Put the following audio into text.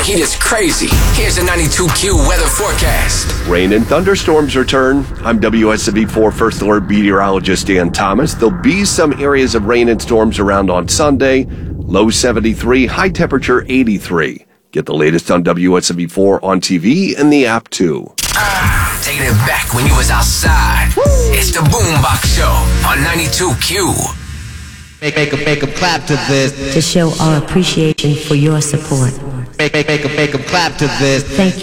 heat is crazy. Here's a 92Q weather forecast. Rain and thunderstorms return. I'm WSMV4 First Alert meteorologist Dan Thomas. There'll be some areas of rain and storms around on Sunday. Low 73, high temperature 83. Get the latest on WSMV4 on TV and the app too. Taking it back when you was outside. It's the Boombox Show on 92Q. Make 'em clap to this. To show our appreciation for your support. Make 'em clap to this. Thank you.